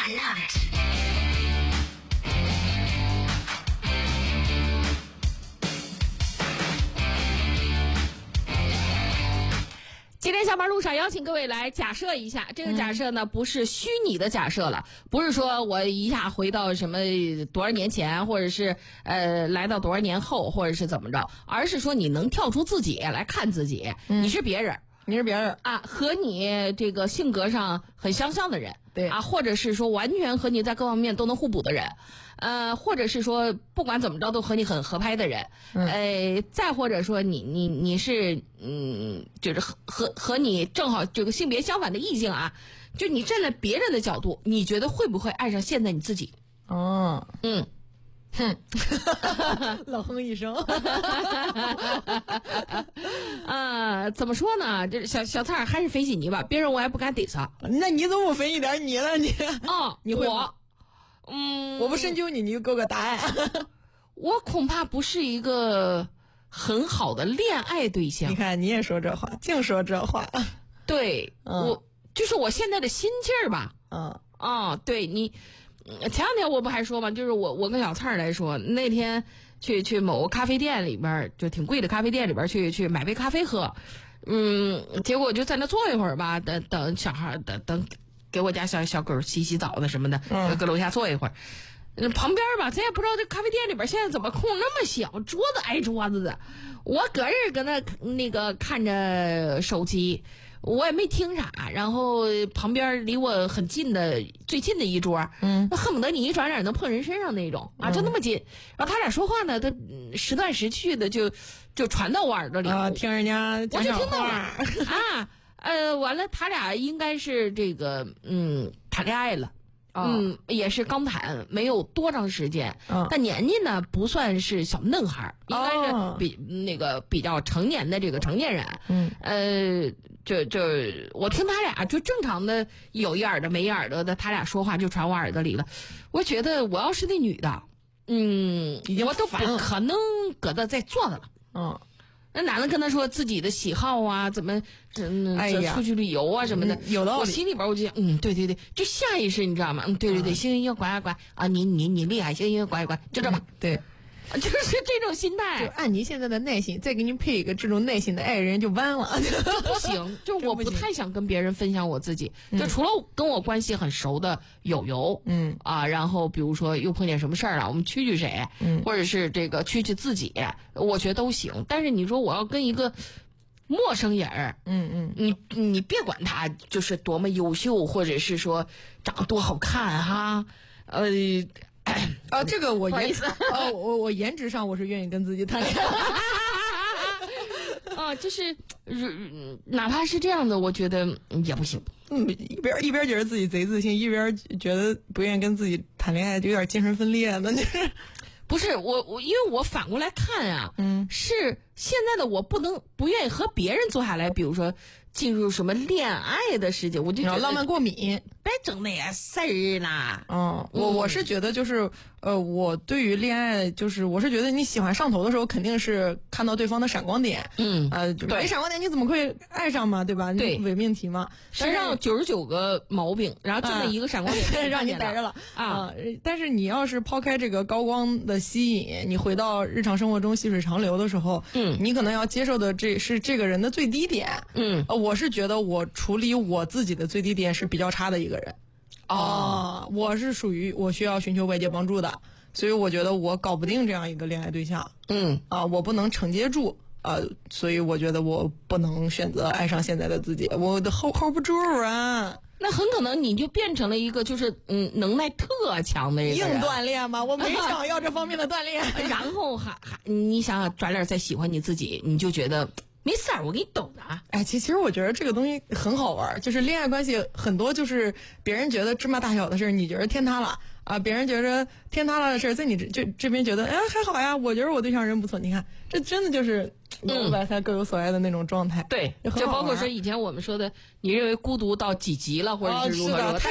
I love it。 今天下班路上邀请各位来假设一下，这个假设呢不是虚拟的假设了，不是说我一下回到什么多少年前，或者是来到多少年后，或者是怎么着，而是说你能跳出自己来看自己，你是别人。 你是别人啊，和你这个性格上很相像的人， 对啊，或者是说完全和你在各方面都能互补的人，或者是说不管怎么着都和你很合拍的人，再或者说你是就是和你正好这个性别相反的异性啊，就你站在别人的角度，你觉得会不会爱上现在你自己？ 哦， 哼， 冷哼一声。 怎么说呢？这小蔡还是分析你吧，别人我也不敢逮他。 那你怎么不分析点你了？你你会吗？我不深究你，你就给我个答案。 我恐怕不是一个很好的恋爱对象。 你看，你也说这话，净说这话。 对，我就是我现在的心劲儿吧。对你。前两天我不还说嘛，就是我跟小蔡来说，那天去某个咖啡店里边，就挺贵的咖啡店里边去买杯咖啡喝，结果就在那坐一会儿吧，等小孩等给我家小狗洗澡的什么的，搁楼下坐一会儿。旁边吧，咱也不知道这咖啡店里边现在怎么空那么小，桌子挨桌子的，我搁那个看着手机。我也没听啥，然后旁边离我很近的最近的一桌，那恨不得你一转脸能碰人身上那种啊，就那么近。然后他俩说话呢，他时断时去的就传到我耳朵里啊，听人家讲讲话， 我就听到了完了，他俩应该是这个谈恋爱了。也是刚谈，没有多长时间，但年纪呢不算是小嫩孩，应该是比较成年的这个成年人。就我听他俩就正常的有一耳朵没一耳朵的，他俩说话就传我耳朵里了。我觉得我要是那女的，我都不可能搁这再坐着了。那哪能跟他说自己的喜好啊？怎么出去旅游啊什么的？ 有道理。 我心里边我就想，对，就下意识你知道吗？对，行，乖啊，你厉害，行，乖，就这么对。 就是这种心态， 就按你现在的耐心，再给你配一个这种耐心的爱人就完了， 就不行。就我不太想跟别人分享我自己，就除了跟我关系很熟的友友，然后比如说又碰见什么事儿了，我们蛐谁，或者是这个蛐自己，我觉得都行。但是你说我要跟一个陌生人，你别管他就是多么优秀，或者是说长得多好看哈， 这个我颜值上我是愿意跟自己谈恋爱。就是哪怕是这样的，我觉得也不行。 一边觉得自己贼自信，一边觉得不愿意跟自己谈恋爱，就有点精神分裂呢。就是不是我因为我反过来看啊，是现在的我不愿意和别人坐下来，比如说进入什么恋爱的世界，我就觉得浪漫过敏， 别整那些事儿啦。 我是觉得就是我对于恋爱就是我是觉得你喜欢上头的时候，肯定是看到对方的闪光点，没闪光点你怎么会爱上嘛，对吧？ 对， 伪命题嘛。 身上99个毛病，然后就那一个闪光点让你逮着了但是你要是抛开这个高光的吸引，你回到日常生活中细水长流的时候，你可能要接受的是这个人的最低点。我是觉得我处理我自己的最低点是比较差的一个人。我是属于我需要寻求外界帮助的，所以我觉得我搞不定这样一个恋爱对象。我不能承接住。所以我觉得我不能选择爱上现在的自己，我的 hold 不住啊。 那很可能你就变成了一个就是能耐特强的人， 硬锻炼嘛，我没想要这方面的锻炼。 然后还你想想转脸再喜欢你自己，你就觉得没事儿，我给你懂的。 其实我觉得这个东西很好玩，就是恋爱关系很多就是别人觉得芝麻大小的事，你觉得天塌了别人觉得天塌了的事，在你这边觉得还好呀，我觉得我对象人不错。你看这真的就是白菜各有所爱的那种状态。 对，就包括说以前我们说的，你认为孤独到几级了，或者是如何